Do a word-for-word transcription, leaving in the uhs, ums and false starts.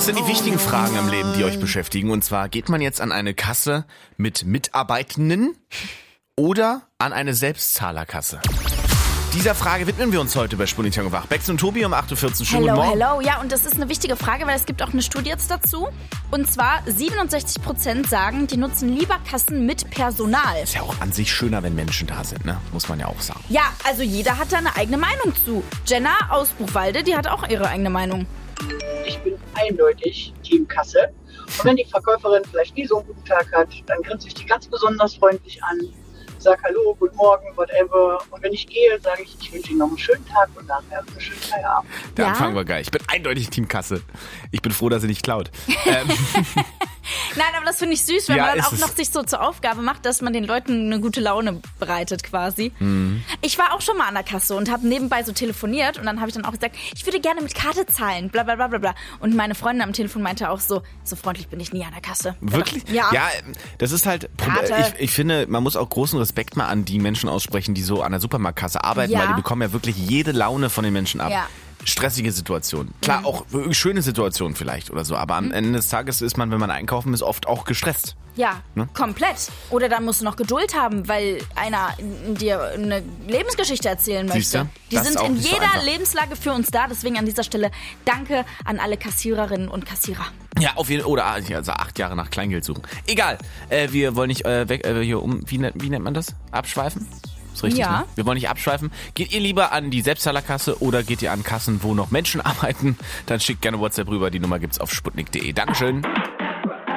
sind die wichtigen Fragen im Leben, die euch beschäftigen. Und zwar, geht man jetzt an eine Kasse mit Mitarbeitenden oder an eine Selbstzahlerkasse? Dieser Frage widmen wir uns heute bei Sputnik und Wach. Bex und Tobi um acht Uhr vierzehn. Schönen hello, guten Morgen. Hello, ja, und das ist eine wichtige Frage, weil es gibt auch eine Studie jetzt dazu. Und zwar siebenundsechzig Prozent sagen, die nutzen lieber Kassen mit Personal. Ist ja auch an sich schöner, wenn Menschen da sind, ne? Muss man ja auch sagen. Ja, also jeder hat da eine eigene Meinung zu. Jenna aus Buchwalde, die hat auch ihre eigene Meinung. Ich bin eindeutig Team Kasse. Und wenn die Verkäuferin vielleicht nie so einen guten Tag hat, dann grinst ich die ganz besonders freundlich an, sag Hallo, guten Morgen, whatever. Und wenn ich gehe, sage ich, ich wünsche Ihnen noch einen schönen Tag und nachher einen schönen Feierabend. Der Ja? Anfang war geil. Ich bin eindeutig Team Kasse. Ich bin froh, dass sie nicht klaut. ähm, Nein, aber das finde ich süß, wenn Ja, man dann ist auch es. noch sich so zur Aufgabe macht, dass man den Leuten eine gute Laune bereitet quasi. Mhm. Ich war auch schon mal an der Kasse und habe nebenbei so telefoniert und dann habe ich dann auch gesagt, ich würde gerne mit Karte zahlen, bla bla bla bla bla. Und meine Freundin am Telefon meinte auch so, so freundlich bin ich nie an der Kasse. Wirklich? Ja. Ja, das ist halt, Karte. ich, ich finde, man muss auch großen Respekt mal an die Menschen aussprechen, die so an der Supermarktkasse arbeiten, Ja. weil die bekommen ja wirklich jede Laune von den Menschen ab. Ja. Stressige Situation. Klar, auch wirklich schöne Situationen vielleicht oder so, aber am Ende des Tages ist man, wenn man einkaufen ist, oft auch gestresst. Ja, Ne? komplett. Oder dann musst du noch Geduld haben, weil einer dir eine Lebensgeschichte erzählen möchte. Siehste? Die Das sind ist auch in nicht so jeder einfach. Lebenslage für uns da. Deswegen an dieser Stelle danke an alle Kassiererinnen und Kassierer. Ja, auf jeden Fall. Oder also acht Jahre nach Kleingeld suchen. Egal. Äh, wir wollen nicht äh, weg, äh, hier um, wie, nennt- wie nennt man das? Abschweifen? Ist richtig, Ja. ne? Wir wollen nicht abschweifen. Geht ihr lieber an die Selbstzahlerkasse oder geht ihr an Kassen, wo noch Menschen arbeiten? Dann schickt gerne WhatsApp rüber. Die Nummer gibt's auf sputnik punkt de. Dankeschön.